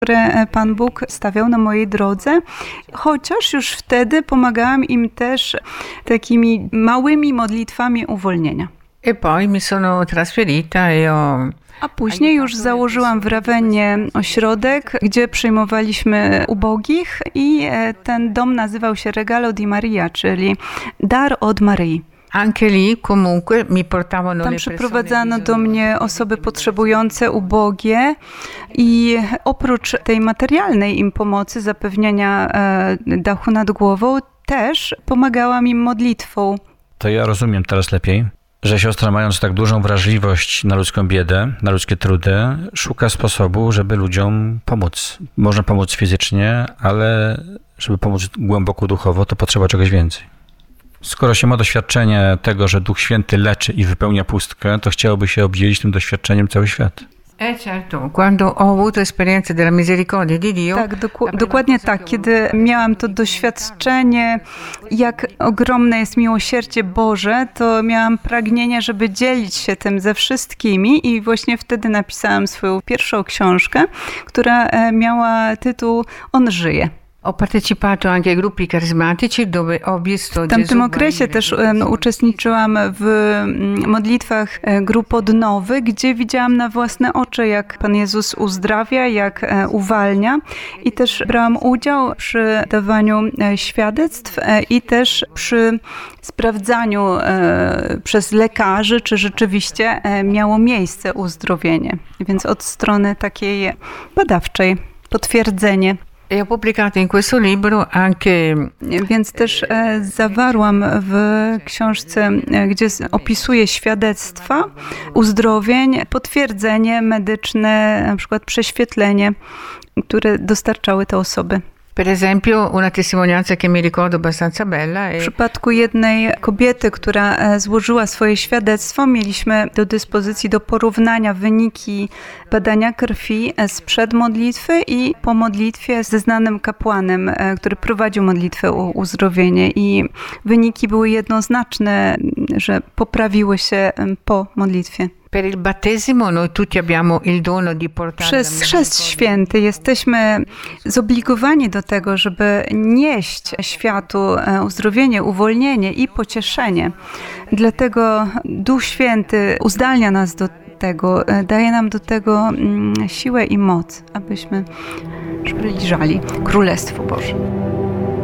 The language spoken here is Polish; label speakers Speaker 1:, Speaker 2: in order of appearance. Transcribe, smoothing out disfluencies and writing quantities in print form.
Speaker 1: które Pan Bóg stawiał na mojej drodze, chociaż już wtedy pomagałam im też takimi małymi modlitwami uwolnienia.
Speaker 2: E poi mi sono trasferita e ho...
Speaker 1: A później już założyłam w Ravennie ośrodek, gdzie przyjmowaliśmy ubogich i ten dom nazywał się Regalo di Maria, czyli dar od Maryi.
Speaker 2: Anche lì comunque mi portavano
Speaker 1: Tam
Speaker 2: le
Speaker 1: przyprowadzano
Speaker 2: persone
Speaker 1: do mnie osoby potrzebujące, ubogie i oprócz tej materialnej im pomocy, zapewniania dachu nad głową, też pomagałam im modlitwą.
Speaker 3: To ja rozumiem teraz lepiej, że siostra, mając tak dużą wrażliwość na ludzką biedę, na ludzkie trudy, szuka sposobu, żeby ludziom pomóc. Można pomóc fizycznie, ale żeby pomóc głęboko duchowo, to potrzeba czegoś więcej. Skoro się ma doświadczenie tego, że Duch Święty leczy i wypełnia pustkę, to chciałoby się obdzielić tym doświadczeniem cały świat.
Speaker 2: Certo, quando ho avuto esperienza della misericordia di Dio.
Speaker 1: Tak, dokładnie tak. Kiedy miałam to doświadczenie, jak ogromne jest miłosierdzie Boże, to miałam pragnienie, żeby dzielić się tym ze wszystkimi i właśnie wtedy napisałam swoją pierwszą książkę, która miała tytuł On żyje.
Speaker 2: Ho partecipato anche ai gruppi carismatici dove ho visto
Speaker 1: W tamtym okresie też uczestniczyłam w modlitwach grup odnowy, gdzie widziałam na własne oczy, jak Pan Jezus uzdrawia, jak uwalnia i też brałam udział przy dawaniu świadectw i też przy sprawdzaniu przez lekarzy, czy rzeczywiście miało miejsce uzdrowienie. Więc od strony takiej badawczej, potwierdzenie.
Speaker 2: E ho pubblicato in questo libro anche...
Speaker 1: Więc też zawarłam w książce, gdzie opisuję świadectwa uzdrowień, potwierdzenie medyczne, na przykład prześwietlenie, które dostarczały te osoby.
Speaker 2: Per esempio, una testimonianza che mi ricordo abbastanza bella.
Speaker 1: W przypadku jednej kobiety, która złożyła swoje świadectwo, mieliśmy do dyspozycji do porównania wyniki badania krwi sprzed modlitwy i po modlitwie ze znanym kapłanem, który prowadził modlitwę o uzdrowienie. I wyniki były jednoznaczne, że poprawiły się po modlitwie.
Speaker 2: Per il battesimo noi tutti abbiamo il dono di portare...
Speaker 1: Przez Chrzest Święty jesteśmy zobligowani do tego, żeby nieść światu uzdrowienie, uwolnienie i pocieszenie. Dlatego Duch Święty uzdalnia nas do tego, daje nam do tego siłę i moc, abyśmy przybliżali Królestwo Boże.